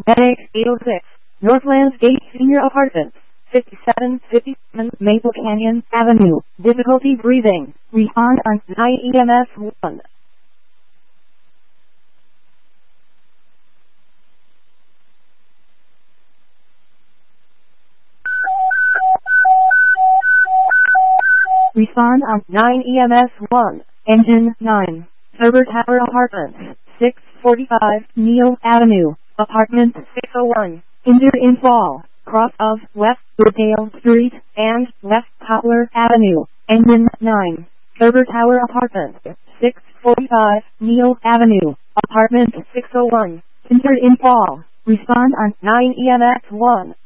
Headache 806, Northlands Gate Senior Apartments, 5757 Maple Canyon Avenue. Difficulty breathing. Respond on 9 EMS 1. Respond on 9 EMS 1. Engine 9. Herbert Tower Apartments, 645 Neal Avenue, Apartment 601. Injured in fall, cross of West Wooddale Street and West Poplar Avenue. Engine 9. Herbert Tower Apartments, 645 Neal Avenue, Apartment 601. Injured in fall. Respond on 9 EMS 1.